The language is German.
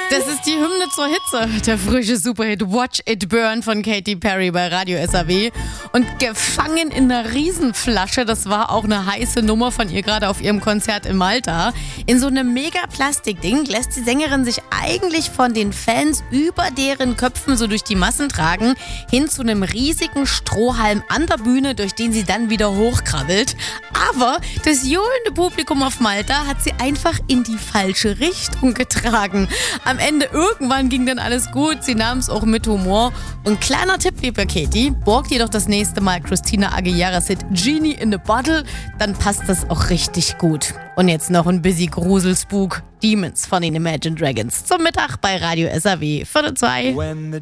Das ist die Hymne zur Hitze. Der frische Superhit Watch It Burn von Katy Perry bei Radio SAW. Und gefangen in einer Riesenflasche, das war auch eine heiße Nummer von ihr gerade auf ihrem Konzert in Malta. In so einem Mega-Plastikding lässt die Sängerin sich eigentlich von den Fans über deren Köpfen so durch die Massen tragen, hin zu einem riesigen Strohhalm an der Bühne, durch den sie dann wieder hochkrabbelt. Aber das johlende Publikum auf Malta hat sie einfach in die falsche Richtung getragen. Am Ende irgendwann ging dann alles gut, sie nahm es auch mit Humor. Und kleiner Tipp, liebe Katy, borgt ihr doch das nächste Mal Christina Aguilera's Hit Genie in a Bottle, dann passt das auch richtig gut. Und jetzt noch ein busy Gruselspook, Demons von den Imagine Dragons zum Mittag bei Radio SAW 4:02.